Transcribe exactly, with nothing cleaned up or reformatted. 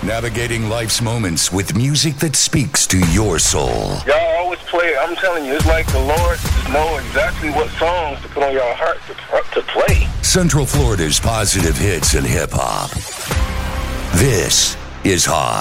Navigating life's moments with music that speaks to your soul. Y'all always play, I'm telling you, it's like the Lord just know exactly what songs to put on your heart to, to play. Central Florida's positive hits and hip-hop. This is Hot.